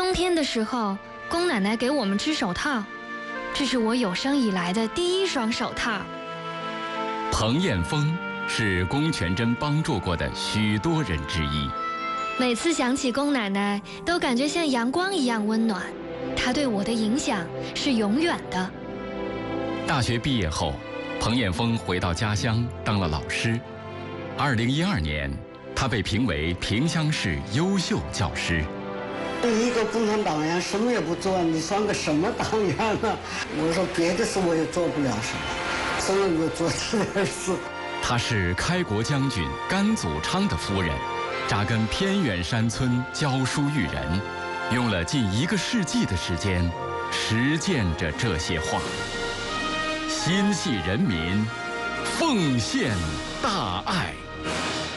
冬天的时候，宫奶奶给我们织手套，这是我有生以来的第一双手套。 彭艳峰是龚全珍帮助过的许多人之一。 每次想起龚奶奶，都感觉像阳光一样温暖。她对我的影响是永远的。 大学毕业后，彭艳峰回到家乡当了老师。2012年，他被评为萍乡市优秀教师。 一个共产党员什么也不做，你算个什么党员呢？我说别的事我也做不了什么，只能够做这点事。 他是开国将军甘祖昌的夫人，扎根偏远山村教书育人，用了近1个世纪的时间，实践着这些话。心系人民，奉献大爱。